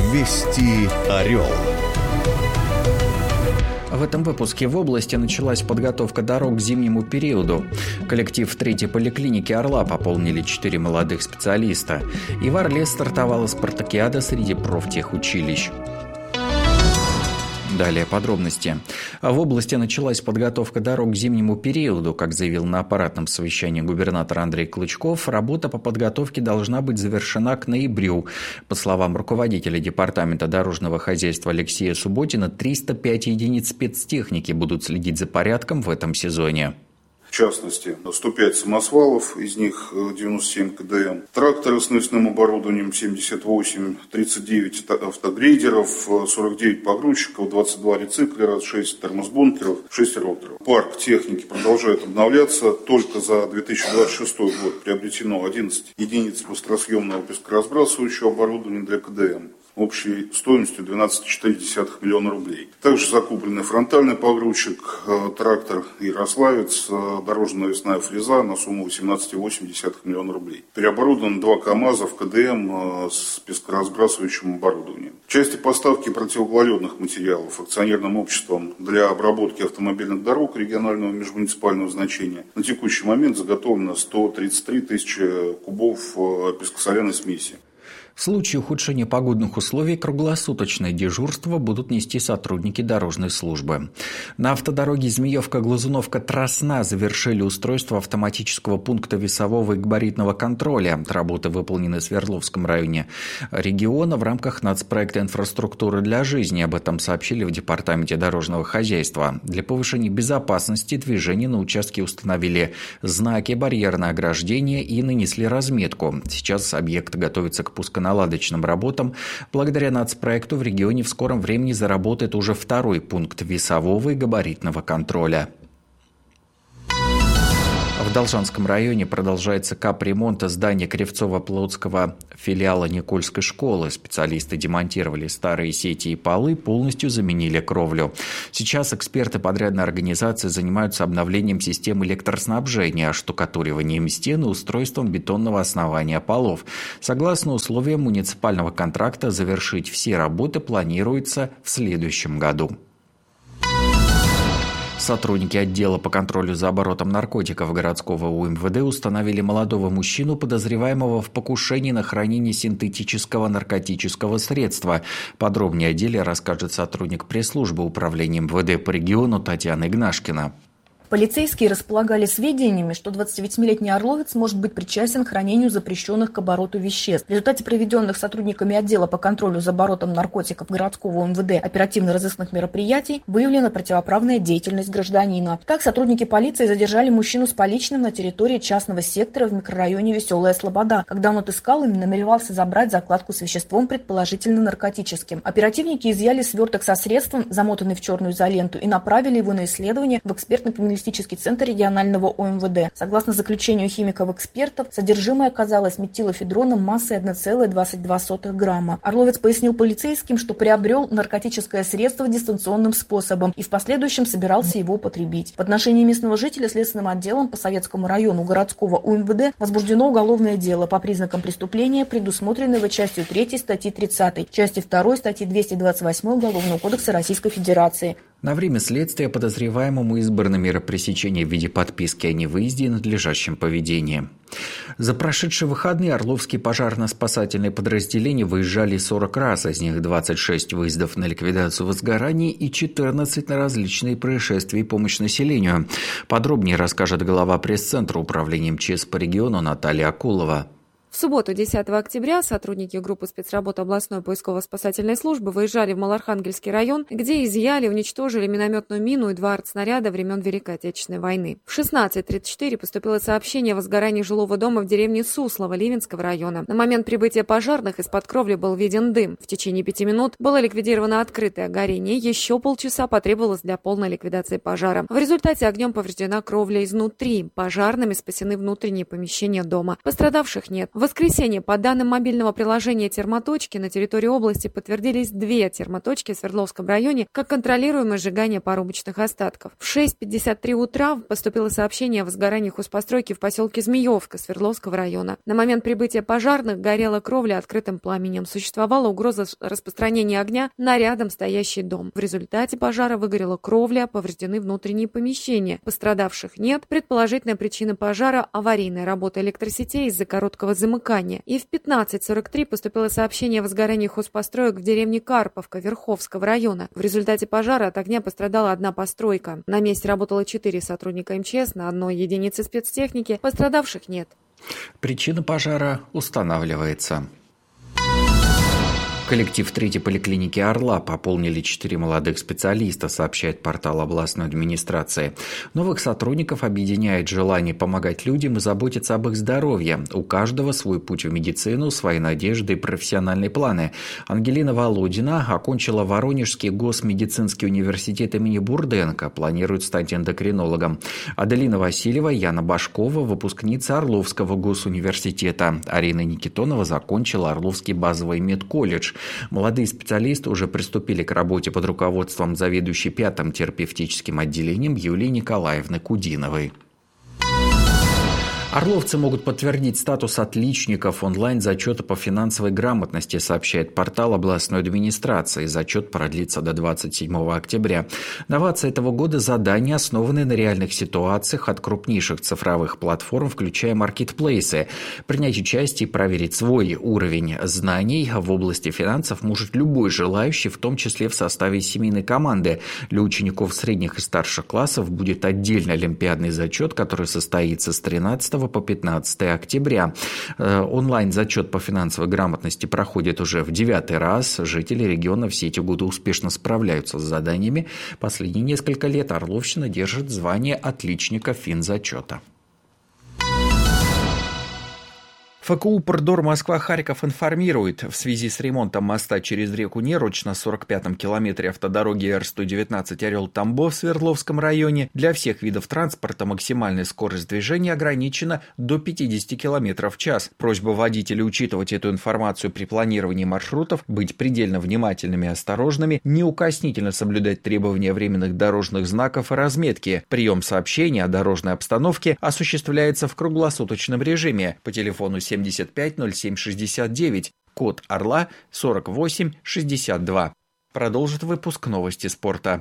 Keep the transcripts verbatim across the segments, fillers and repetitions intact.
Вести Орел. В этом выпуске в области началась подготовка дорог к зимнему периоду. Коллектив третьей поликлиники «Орла» пополнили четыре молодых специалиста. И в Орле стартовала спартакиада среди профтехучилищ. Далее подробности. В области началась подготовка дорог к зимнему периоду. Как заявил на аппаратном совещании губернатор Андрей Клычков, работа по подготовке должна быть завершена к ноябрю. По словам руководителя департамента дорожного хозяйства Алексея Субботина, триста пять единиц спецтехники будут следить за порядком в этом сезоне. В частности, сто пять самосвалов, из них девяносто семь ка дэ эм, тракторы с навесным оборудованием семьдесят восемь, тридцать девять автогрейдеров, сорок девять погрузчиков, двадцать два рециклера, шесть термосбункеров, шесть роторов. Парк техники продолжает обновляться. Только за две тысячи двадцать шестой год приобретено одиннадцать единиц быстросъемного пескоразбрасывающего оборудования для ка дэ эм. Общей стоимостью двенадцать целых четыре десятых миллиона рублей. Также закуплены фронтальный погрузчик, трактор «Ярославец», дорожно-навесная фреза на сумму восемнадцать целых восемь десятых миллиона рублей. Переоборудованы два КАМАЗа в ка дэ эм с пескоразбрасывающим оборудованием. В части поставки противогололедных материалов акционерным обществом для обработки автомобильных дорог регионального межмуниципального значения на текущий момент заготовлено сто тридцать три тысячи кубов пескосоляной смеси. В случае ухудшения погодных условий круглосуточное дежурство будут нести сотрудники дорожной службы. На автодороге Змеевка-Глазуновка-Тросна завершили устройство автоматического пункта весового и габаритного контроля. Работы выполнены в Свердловском районе региона в рамках нацпроекта «Инфраструктура для жизни». Об этом сообщили в Департаменте дорожного хозяйства. Для повышения безопасности движения на участке установили знаки, барьерное ограждение и нанесли разметку. Сейчас объект готовится к пусконаладочным наладочным работам. Благодаря нацпроекту в регионе в скором времени заработает уже второй пункт весового и габаритного контроля. В Должанском районе продолжается капремонт здания Кривцово-Плотского филиала Никольской школы. Специалисты демонтировали старые сети и полы, полностью заменили кровлю. Сейчас эксперты подрядной организации занимаются обновлением системы электроснабжения, штукатуриванием стен и устройством бетонного основания полов. Согласно условиям муниципального контракта, завершить все работы планируется в следующем году. Сотрудники отдела по контролю за оборотом наркотиков городского у эм вэ дэ установили молодого мужчину, подозреваемого в покушении на хранение синтетического наркотического средства. Подробнее о деле расскажет сотрудник пресс-службы управления эм вэ дэ по региону Татьяна Игнашкина. Полицейские располагали сведениями, что двадцативосьмилетний орловец может быть причастен к хранению запрещенных к обороту веществ. В результате проведенных сотрудниками отдела по контролю за оборотом наркотиков городского эм вэ дэ оперативно-розыскных мероприятий выявлена противоправная деятельность гражданина. Так, сотрудники полиции задержали мужчину с поличным на территории частного сектора в микрорайоне Веселая Слобода, когда он отыскал и намеревался забрать закладку с веществом, предположительно наркотическим. Оперативники изъяли сверток со средством, замотанный в черную изоленту, и направили его на исследование в экспертно-криминалистический центр регионального о эм вэ дэ. Согласно заключению химиков-экспертов, содержимое оказалось метилофедроном массой одна целая двадцать две сотых грамма. Орловец пояснил полицейским, что приобрел наркотическое средство дистанционным способом и в последующем собирался его употребить. В отношении местного жителя следственным отделом по Советскому району городского о эм вэ дэ возбуждено уголовное дело по признакам преступления, предусмотренного частью третьей статьи тридцатой, части второй статьи двести двадцать восемь Уголовного кодекса Российской Федерации. На время следствия подозреваемому избраны меры пресечения в виде подписки о невыезде и надлежащем поведении. За прошедшие выходные орловские пожарно-спасательные подразделения выезжали сорок раз, из них двадцать шесть выездов на ликвидацию возгораний и четырнадцать на различные происшествия и помощь населению. Подробнее расскажет глава пресс-центра управления эм че эс по региону Наталья Акулова. В субботу, десятого октября, сотрудники группы спецработ областной поисково-спасательной службы выезжали в Малоархангельский район, где изъяли и уничтожили минометную мину и два артснаряда времен Великой Отечественной войны. В шестнадцать тридцать четыре поступило сообщение о возгорании жилого дома в деревне Суслово Ливенского района. На момент прибытия пожарных из-под кровли был виден дым. В течение пяти минут было ликвидировано открытое горение, еще полчаса потребовалось для полной ликвидации пожара. В результате огнем повреждена кровля изнутри. Пожарными спасены внутренние помещения дома. Пострадавших нет. В воскресенье, по данным мобильного приложения «Термоточки», на территории области подтвердились две термоточки в Свердловском районе как контролируемое сжигание порубочных остатков. В шесть пятьдесят три утра поступило сообщение о возгорании хозпостройки в поселке Змеевка Свердловского района. На момент прибытия пожарных горела кровля открытым пламенем. Существовала угроза распространения огня на рядом стоящий дом. В результате пожара выгорела кровля, повреждены внутренние помещения. Пострадавших нет. Предположительная причина пожара – аварийная работа электросетей из-за короткого замыкания. И в пятнадцать сорок три поступило сообщение о возгорании хозпостроек в деревне Карповка Верховского района. В результате пожара от огня пострадала одна постройка. На месте работало четыре сотрудника эм че эс на одной единице спецтехники. Пострадавших нет. Причина пожара устанавливается. Коллектив третьей поликлиники «Орла» пополнили четыре молодых специалиста, сообщает портал областной администрации. Новых сотрудников объединяет желание помогать людям и заботиться об их здоровье. У каждого свой путь в медицину, свои надежды и профессиональные планы. Ангелина Володина окончила Воронежский госмедицинский университет имени Бурденко, планирует стать эндокринологом. Аделина Васильева, Яна Башкова, выпускница Орловского госуниверситета. Арина Никитонова закончила Орловский базовый медколледж. Молодые специалисты уже приступили к работе под руководством заведующей пятым терапевтическим отделением Юлии Николаевны Кудиновой. Орловцы могут подтвердить статус отличников онлайн-зачета по финансовой грамотности, сообщает портал областной администрации. Зачет продлится до двадцать седьмого октября. Новация этого года – задания, основанные на реальных ситуациях от крупнейших цифровых платформ, включая маркетплейсы. Принять участие и проверить свой уровень знаний в области финансов может любой желающий, в том числе в составе семейной команды. Для учеников средних и старших классов будет отдельный олимпиадный зачет, который состоится с тринадцатого по пятнадцатое октября. Онлайн-зачет по финансовой грамотности проходит уже в девятый раз. Жители региона все эти годы успешно справляются с заданиями. Последние несколько лет Орловщина держит звание отличника финзачета. эф ка у «Продор Москва-Харьков» информирует, в связи с ремонтом моста через реку Неруч на сорок пятом километре автодороги эр сто девятнадцать Орел-Тамбов в Свердловском районе для всех видов транспорта максимальная скорость движения ограничена до пятидесяти километров в час. Просьба водителей учитывать эту информацию при планировании маршрутов, быть предельно внимательными и осторожными, неукоснительно соблюдать требования временных дорожных знаков и разметки. Прием сообщений о дорожной обстановке осуществляется в круглосуточном режиме по телефону семь семьдесят пять ноль семь шестьдесят девять, код Орла сорок восемь шестьдесят два. Продолжит выпуск новости спорта.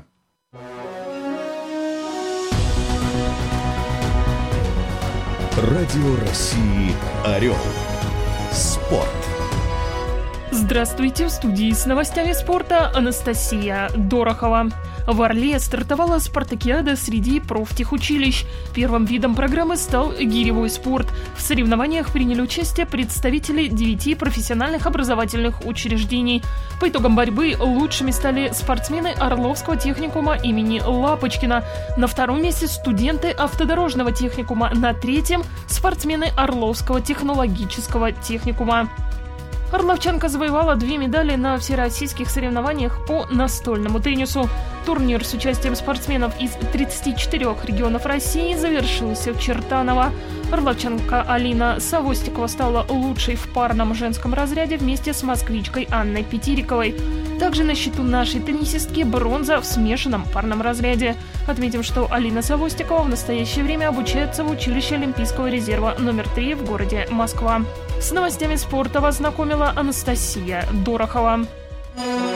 Радио России «Орел». Спорт. Здравствуйте, в студии с новостями спорта Анастасия Дорохова. В Орле стартовала спартакиада среди профтехучилищ. Первым видом программы стал гиревой спорт. В соревнованиях приняли участие представители девяти профессиональных образовательных учреждений. По итогам борьбы лучшими стали спортсмены Орловского техникума имени Лапочкина. На втором месте студенты автодорожного техникума. На третьем – спортсмены Орловского технологического техникума. Орловчанка завоевала две медали на всероссийских соревнованиях по настольному теннису. Турнир с участием спортсменов из тридцати четырёх регионов России завершился в Чертаново. Орловчанка Алина Савостикова стала лучшей в парном женском разряде вместе с москвичкой Анной Петириковой. Также на счету нашей теннисистки бронза в смешанном парном разряде. Отметим, что Алина Савостикова в настоящее время обучается в училище Олимпийского резерва номер три в городе Москва. С новостями спорта вас знакомила Анастасия Дорохова.